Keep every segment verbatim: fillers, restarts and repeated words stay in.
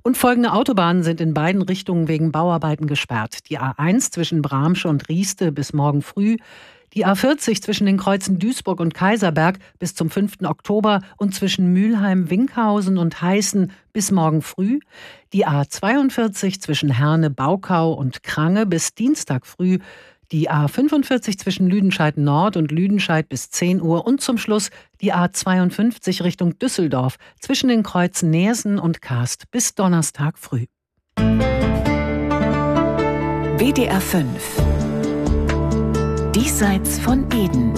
Und folgende Autobahnen sind in beiden Richtungen wegen Bauarbeiten gesperrt. Die A eins zwischen Bramsche und Rieste bis morgen früh, die A vierzig zwischen den Kreuzen Duisburg und Kaiserberg bis zum fünften Oktober und zwischen Mülheim, Winkhausen und Heißen bis morgen früh, die A zweiundvierzig zwischen Herne, Baukau und Krange bis Dienstag früh, die A fünfundvierzig zwischen Lüdenscheid Nord und Lüdenscheid bis zehn Uhr und zum Schluss die A zweiundfünfzig Richtung Düsseldorf zwischen den Kreuzen Neersen und Kaast bis Donnerstag früh. W D R fünf Diesseits von Eden.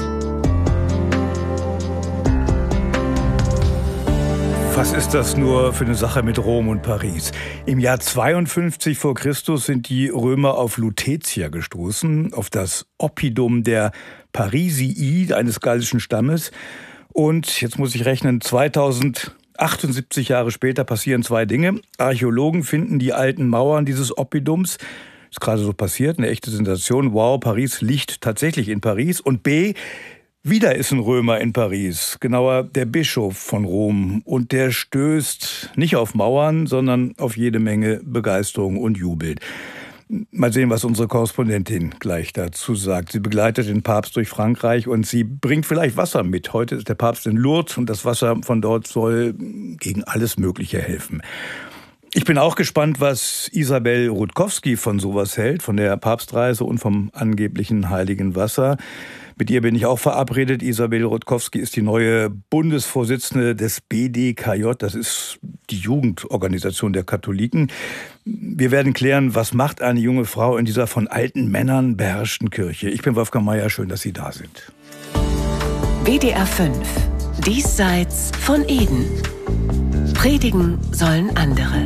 Was ist das nur für eine Sache mit Rom und Paris? Im Jahr zweiundfünfzig vor Christus sind die Römer auf Lutetia gestoßen, auf das Oppidum der Parisii, eines gallischen Stammes. Und jetzt muss ich rechnen, zweitausendachtundsiebzig Jahre später passieren zwei Dinge. Archäologen finden die alten Mauern dieses Oppidums. Ist gerade so passiert, eine echte Sensation. Wow, Paris liegt tatsächlich in Paris. Und B, wieder ist ein Römer in Paris, genauer der Bischof von Rom. Und der stößt nicht auf Mauern, sondern auf jede Menge Begeisterung und Jubel. Mal sehen, was unsere Korrespondentin gleich dazu sagt. Sie begleitet den Papst durch Frankreich und sie bringt vielleicht Wasser mit. Heute ist der Papst in Lourdes und das Wasser von dort soll gegen alles Mögliche helfen. Ich bin auch gespannt, was Isabel Rutkowski von sowas hält, von der Papstreise und vom angeblichen heiligen Wasser. Mit ihr bin ich auch verabredet. Isabel Rutkowski ist die neue Bundesvorsitzende des B D K J. Das ist die Jugendorganisation der Katholiken. Wir werden klären, was macht eine junge Frau in dieser von alten Männern beherrschten Kirche. Ich bin Wolfgang Meier, schön, dass Sie da sind. W D R fünf Diesseits von Eden. Predigen sollen andere.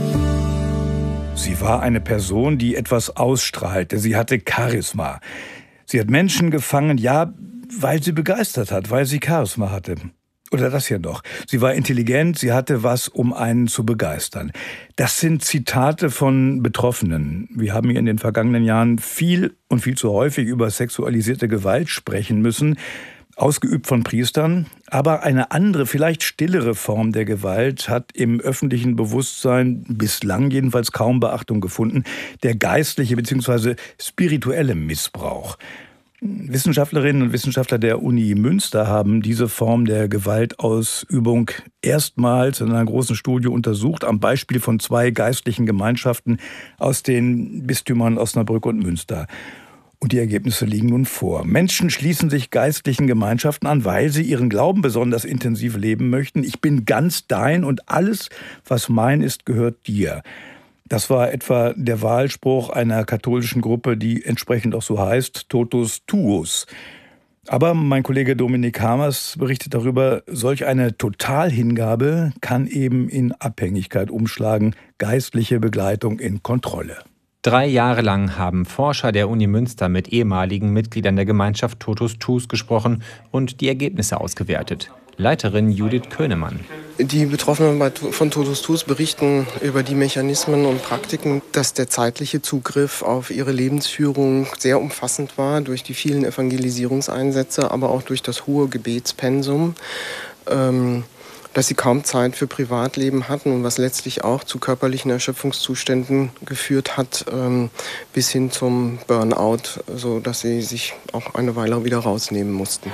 Sie war eine Person, die etwas ausstrahlte. Sie hatte Charisma. Sie hat Menschen gefangen, ja, weil sie begeistert hat, weil sie Charisma hatte. Oder das hier noch. Sie war intelligent, sie hatte was, um einen zu begeistern. Das sind Zitate von Betroffenen. Wir haben hier in den vergangenen Jahren viel und viel zu häufig über sexualisierte Gewalt sprechen müssen, ausgeübt von Priestern. Aber eine andere, vielleicht stillere Form der Gewalt hat im öffentlichen Bewusstsein bislang jedenfalls kaum Beachtung gefunden. Der geistliche bzw. spirituelle Missbrauch. Wissenschaftlerinnen und Wissenschaftler der Uni Münster haben diese Form der Gewaltausübung erstmals in einer großen Studie untersucht, am Beispiel von zwei geistlichen Gemeinschaften aus den Bistümern Osnabrück und Münster. Und die Ergebnisse liegen nun vor. Menschen schließen sich geistlichen Gemeinschaften an, weil sie ihren Glauben besonders intensiv leben möchten. Ich bin ganz dein und alles, was mein ist, gehört dir. Das war etwa der Wahlspruch einer katholischen Gruppe, die entsprechend auch so heißt, Totus Tuus. Aber mein Kollege Dominik Hamers berichtet darüber, solch eine Totalhingabe kann eben in Abhängigkeit umschlagen, geistliche Begleitung in Kontrolle. Drei Jahre lang haben Forscher der Uni Münster mit ehemaligen Mitgliedern der Gemeinschaft Totus Tuus gesprochen und die Ergebnisse ausgewertet. Leiterin Judith Könemann. Die Betroffenen von Totus Tuus berichten über die Mechanismen und Praktiken, dass der zeitliche Zugriff auf ihre Lebensführung sehr umfassend war durch die vielen Evangelisierungseinsätze, aber auch durch das hohe Gebetspensum. Ähm, dass sie kaum Zeit für Privatleben hatten und was letztlich auch zu körperlichen Erschöpfungszuständen geführt hat, ähm, bis hin zum Burnout, so dass sie sich auch eine Weile wieder rausnehmen mussten.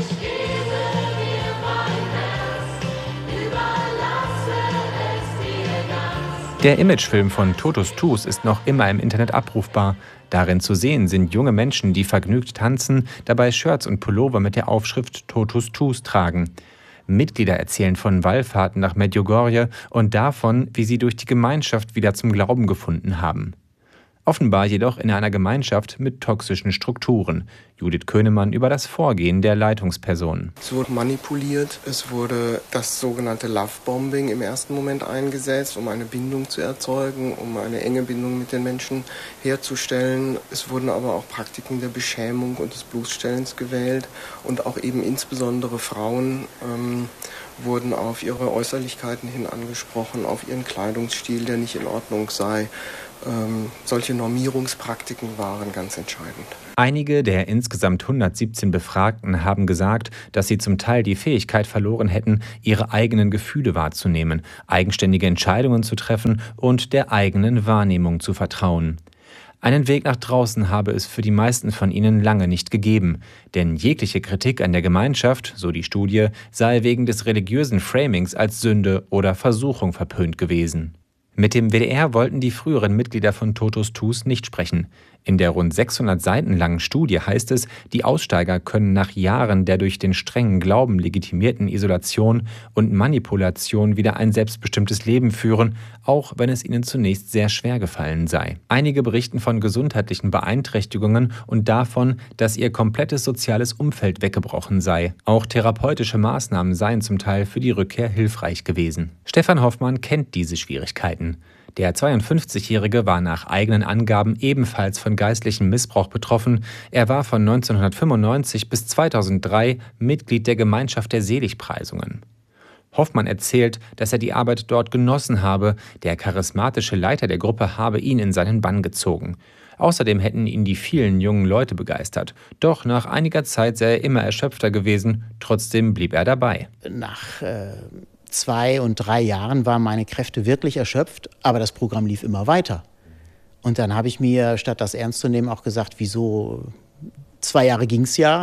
Der Imagefilm von Totus Tuus ist noch immer im Internet abrufbar. Darin zu sehen sind junge Menschen, die vergnügt tanzen, dabei Shirts und Pullover mit der Aufschrift Totus Tuus tragen. Mitglieder erzählen von Wallfahrten nach Medjugorje und davon, wie sie durch die Gemeinschaft wieder zum Glauben gefunden haben. Offenbar jedoch in einer Gemeinschaft mit toxischen Strukturen. Judith Könemann über das Vorgehen der Leitungspersonen. Es wurde manipuliert, es wurde das sogenannte Lovebombing im ersten Moment eingesetzt, um eine Bindung zu erzeugen, um eine enge Bindung mit den Menschen herzustellen. Es wurden aber auch Praktiken der Beschämung und des Bloßstellens gewählt und auch eben insbesondere Frauen ähm, wurden auf ihre Äußerlichkeiten hin angesprochen, auf ihren Kleidungsstil, der nicht in Ordnung sei. Ähm, solche Normierungspraktiken waren ganz entscheidend. Einige der insgesamt hundertsiebzehn Befragten haben gesagt, dass sie zum Teil die Fähigkeit verloren hätten, ihre eigenen Gefühle wahrzunehmen, eigenständige Entscheidungen zu treffen und der eigenen Wahrnehmung zu vertrauen. Einen Weg nach draußen habe es für die meisten von ihnen lange nicht gegeben, denn jegliche Kritik an der Gemeinschaft, so die Studie, sei wegen des religiösen Framings als Sünde oder Versuchung verpönt gewesen. Mit dem W D R wollten die früheren Mitglieder von Totus Tus nicht sprechen. In der rund sechshundert Seiten langen Studie heißt es, die Aussteiger können nach Jahren der durch den strengen Glauben legitimierten Isolation und Manipulation wieder ein selbstbestimmtes Leben führen, auch wenn es ihnen zunächst sehr schwer gefallen sei. Einige berichten von gesundheitlichen Beeinträchtigungen und davon, dass ihr komplettes soziales Umfeld weggebrochen sei. Auch therapeutische Maßnahmen seien zum Teil für die Rückkehr hilfreich gewesen. Stefan Hoffmann kennt diese Schwierigkeiten. Der zweiundfünfzigjährige war nach eigenen Angaben ebenfalls von geistlichem Missbrauch betroffen. Er war von neunzehnhundertfünfundneunzig bis zweitausenddrei Mitglied der Gemeinschaft der Seligpreisungen. Hoffmann erzählt, dass er die Arbeit dort genossen habe. Der charismatische Leiter der Gruppe habe ihn in seinen Bann gezogen. Außerdem hätten ihn die vielen jungen Leute begeistert. Doch nach einiger Zeit sei er immer erschöpfter gewesen. Trotzdem blieb er dabei. Nach äh zwei und drei Jahren waren meine Kräfte wirklich erschöpft, aber das Programm lief immer weiter. Und dann habe ich mir, statt das ernst zu nehmen, auch gesagt, wieso, zwei Jahre ging es ja,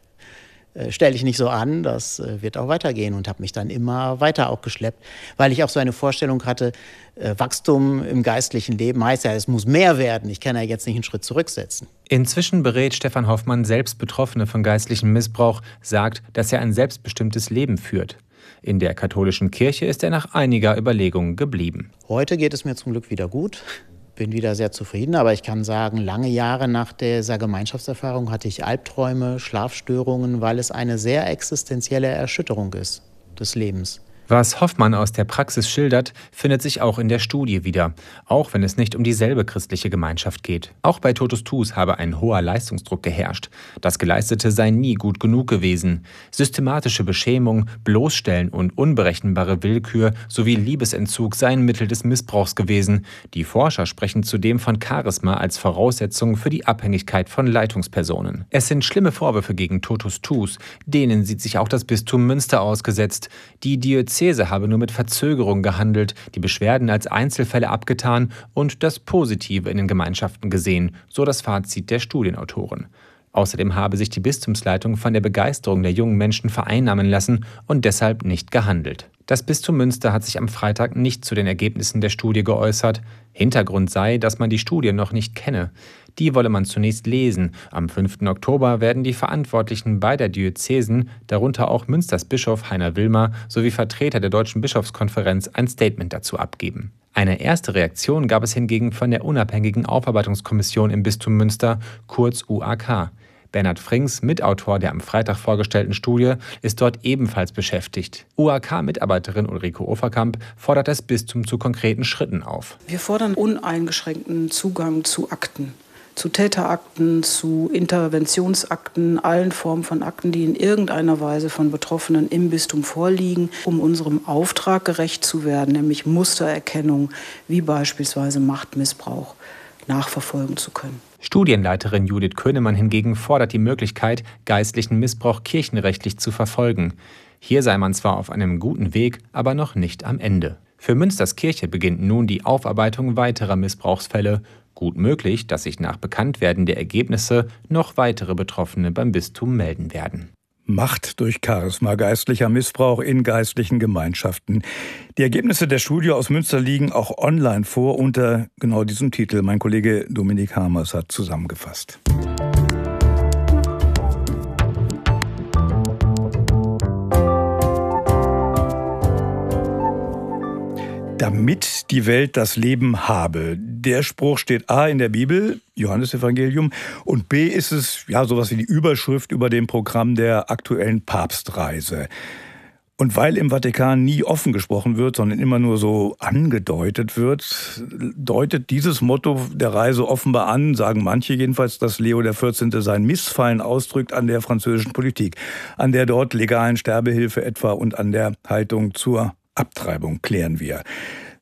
stelle ich nicht so an, das wird auch weitergehen, und habe mich dann immer weiter auch geschleppt, weil ich auch so eine Vorstellung hatte, Wachstum im geistlichen Leben heißt ja, es muss mehr werden, ich kann ja jetzt nicht einen Schritt zurücksetzen. Inzwischen berät Stefan Hoffmann selbst Betroffene von geistlichem Missbrauch, sagt, dass er ein selbstbestimmtes Leben führt. In der katholischen Kirche ist er nach einiger Überlegung geblieben. Heute geht es mir zum Glück wieder gut, bin wieder sehr zufrieden, aber ich kann sagen, lange Jahre nach dieser Gemeinschaftserfahrung hatte ich Albträume, Schlafstörungen, weil es eine sehr existenzielle Erschütterung ist des Lebens. Was Hoffmann aus der Praxis schildert, findet sich auch in der Studie wieder, auch wenn es nicht um dieselbe christliche Gemeinschaft geht. Auch bei Totus Tus habe ein hoher Leistungsdruck geherrscht. Das Geleistete sei nie gut genug gewesen. Systematische Beschämung, Bloßstellen und unberechenbare Willkür sowie Liebesentzug seien Mittel des Missbrauchs gewesen. Die Forscher sprechen zudem von Charisma als Voraussetzung für die Abhängigkeit von Leitungspersonen. Es sind schlimme Vorwürfe gegen Totus Tus, denen sieht sich auch das Bistum Münster ausgesetzt. Die Diözese habe nur mit Verzögerung gehandelt, die Beschwerden als Einzelfälle abgetan und das Positive in den Gemeinschaften gesehen, so das Fazit der Studienautoren. Außerdem habe sich die Bistumsleitung von der Begeisterung der jungen Menschen vereinnahmen lassen und deshalb nicht gehandelt. Das Bistum Münster hat sich am Freitag nicht zu den Ergebnissen der Studie geäußert. Hintergrund sei, dass man die Studie noch nicht kenne. Die wolle man zunächst lesen. Am fünften Oktober werden die Verantwortlichen beider Diözesen, darunter auch Münsters Bischof Heiner Wilmer sowie Vertreter der Deutschen Bischofskonferenz, ein Statement dazu abgeben. Eine erste Reaktion gab es hingegen von der unabhängigen Aufarbeitungskommission im Bistum Münster, kurz U A K. Bernhard Frings, Mitautor der am Freitag vorgestellten Studie, ist dort ebenfalls beschäftigt. U A K-Mitarbeiterin Ulrike Overkamp fordert das Bistum zu konkreten Schritten auf. Wir fordern uneingeschränkten Zugang zu Akten. Zu Täterakten, zu Interventionsakten, allen Formen von Akten, die in irgendeiner Weise von Betroffenen im Bistum vorliegen, um unserem Auftrag gerecht zu werden, nämlich Mustererkennung, wie beispielsweise Machtmissbrauch, nachverfolgen zu können. Studienleiterin Judith Könemann hingegen fordert die Möglichkeit, geistlichen Missbrauch kirchenrechtlich zu verfolgen. Hier sei man zwar auf einem guten Weg, aber noch nicht am Ende. Für Münsters Kirche beginnt nun die Aufarbeitung weiterer Missbrauchsfälle. Gut möglich, dass sich nach Bekanntwerden der Ergebnisse noch weitere Betroffene beim Bistum melden werden. Macht durch Charisma, geistlicher Missbrauch in geistlichen Gemeinschaften. Die Ergebnisse der Studie aus Münster liegen auch online vor unter genau diesem Titel. Mein Kollege Dominik Hamers hat zusammengefasst. Damit die Welt das Leben habe. Der Spruch steht A in der Bibel, Johannesevangelium, und B ist es ja sowas wie die Überschrift über dem Programm der aktuellen Papstreise. Und weil im Vatikan nie offen gesprochen wird, sondern immer nur so angedeutet wird, deutet dieses Motto der Reise offenbar an, sagen manche jedenfalls, dass Leo der vierzehnte sein Missfallen ausdrückt an der französischen Politik, an der dort legalen Sterbehilfe etwa und an der Haltung zur Abtreibung, klären wir.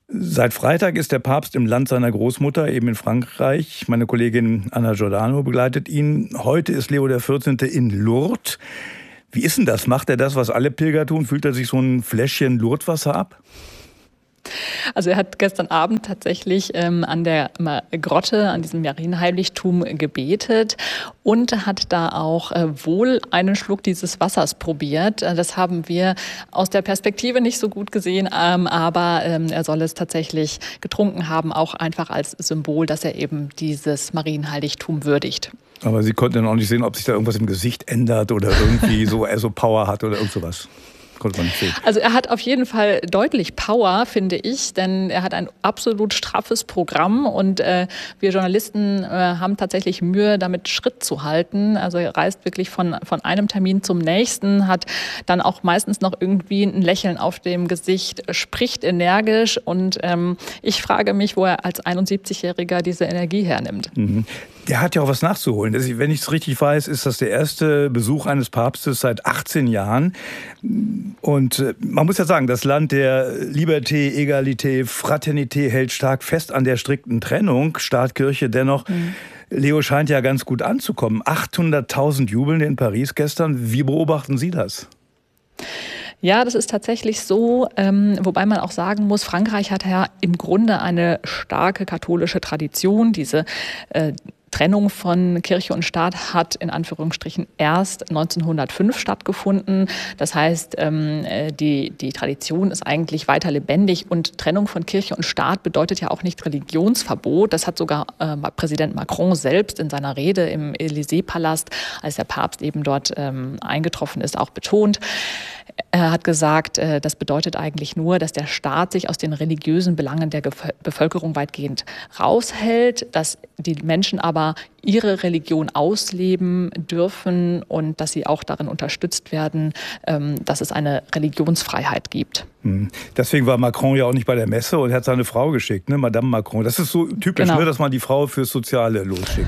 Seit Freitag ist der Papst im Land seiner Großmutter, eben in Frankreich. Meine Kollegin Anna Giordano begleitet ihn. Heute ist Leo der vierzehnte in Lourdes. Wie ist denn das? Macht er das, was alle Pilger tun? Füllt er sich so ein Fläschchen Lourdeswasser ab? Also er hat gestern Abend tatsächlich ähm, an der Grotte, an diesem Marienheiligtum gebetet und hat da auch äh, wohl einen Schluck dieses Wassers probiert. Das haben wir aus der Perspektive nicht so gut gesehen, ähm, aber ähm, er soll es tatsächlich getrunken haben, auch einfach als Symbol, dass er eben dieses Marienheiligtum würdigt. Aber Sie konnten dann auch nicht sehen, ob sich da irgendwas im Gesicht ändert oder irgendwie so, er so Power hat oder irgend sowas. Konnte man nicht sehen. Also er hat auf jeden Fall deutlich Power, finde ich, denn er hat ein absolut straffes Programm und äh, wir Journalisten äh, haben tatsächlich Mühe, damit Schritt zu halten. Also er reist wirklich von, von einem Termin zum nächsten, hat dann auch meistens noch irgendwie ein Lächeln auf dem Gesicht, spricht energisch und ähm, ich frage mich, wo er als einundsiebzigjähriger diese Energie hernimmt. Mhm. Der hat ja auch was nachzuholen. Wenn ich es richtig weiß, ist das der erste Besuch eines Papstes seit achtzehn Jahren. Und man muss ja sagen, das Land der Liberté, Egalité, Fraternité hält stark fest an der strikten Trennung, Staat, Kirche. Dennoch, mhm. Leo scheint ja ganz gut anzukommen. achthunderttausend Jubelnde in Paris gestern. Wie beobachten Sie das? Ja, das ist tatsächlich so, ähm, wobei man auch sagen muss, Frankreich hat ja im Grunde eine starke katholische Tradition. Diese äh, Trennung von Kirche und Staat hat in Anführungsstrichen erst neunzehnhundertfünf stattgefunden. Das heißt, ähm, die, die Tradition ist eigentlich weiter lebendig und Trennung von Kirche und Staat bedeutet ja auch nicht Religionsverbot. Das hat sogar äh, Präsident Macron selbst in seiner Rede im Élysée-Palast, als der Papst eben dort ähm, eingetroffen ist, auch betont. Er hat gesagt, das bedeutet eigentlich nur, dass der Staat sich aus den religiösen Belangen der Bevölkerung weitgehend raushält, dass die Menschen aber ihre Religion ausleben dürfen und dass sie auch darin unterstützt werden, dass es eine Religionsfreiheit gibt. Deswegen war Macron ja auch nicht bei der Messe und hat seine Frau geschickt, ne? Madame Macron. Das ist so typisch, genau. Ne, dass man die Frau fürs Soziale losschickt.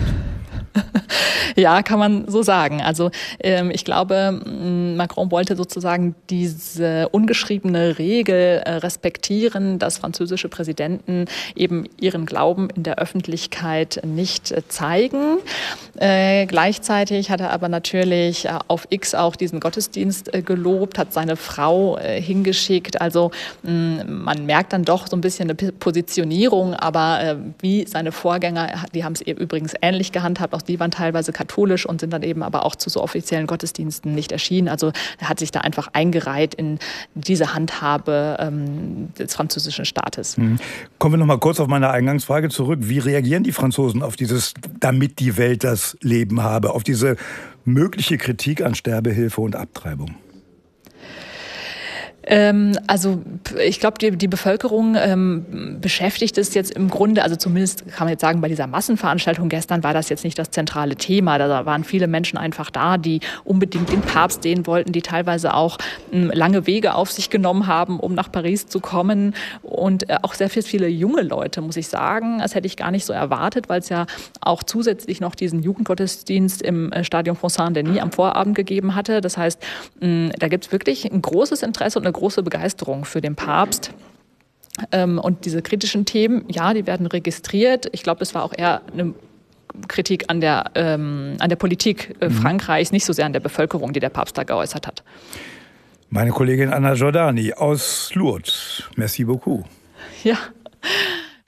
Ja, kann man so sagen. Also ähm, ich glaube, Macron wollte sozusagen diese ungeschriebene Regel äh, respektieren, dass französische Präsidenten eben ihren Glauben in der Öffentlichkeit nicht äh, zeigen. Äh, gleichzeitig hat er aber natürlich äh, auf X auch diesen Gottesdienst äh, gelobt, hat seine Frau äh, hingeschickt. Also mh, man merkt dann doch so ein bisschen eine Positionierung, aber äh, wie seine Vorgänger, die haben es übrigens ähnlich gehandhabt, auch die waren teilweise katholisch und sind dann eben aber auch zu so offiziellen Gottesdiensten nicht erschienen. Also er hat sich da einfach eingereiht in diese Handhabe ähm, des französischen Staates. Mhm. Kommen wir noch mal kurz auf meine Eingangsfrage zurück. Wie reagieren die Franzosen auf dieses, damit die Welt das Leben habe, auf diese mögliche Kritik an Sterbehilfe und Abtreibung? Ähm, also ich glaube, die, die Bevölkerung ähm, beschäftigt es jetzt im Grunde, also zumindest kann man jetzt sagen, bei dieser Massenveranstaltung gestern war das jetzt nicht das zentrale Thema. Da waren viele Menschen einfach da, die unbedingt den Papst sehen wollten, die teilweise auch ähm, lange Wege auf sich genommen haben, um nach Paris zu kommen. Und äh, auch sehr viele junge Leute, muss ich sagen. Das hätte ich gar nicht so erwartet, weil es ja auch zusätzlich noch diesen Jugendgottesdienst im äh, Stadion von Saint-Denis am Vorabend gegeben hatte. Das heißt, mh, da gibt es wirklich ein großes Interesse und eine große Begeisterung für den Papst. Und diese kritischen Themen, ja, die werden registriert. Ich glaube, es war auch eher eine Kritik an der, ähm, an der Politik äh, Frankreichs, nicht so sehr an der Bevölkerung, die der Papst da geäußert hat. Meine Kollegin Anna Giordani aus Lourdes. Merci beaucoup. Ja,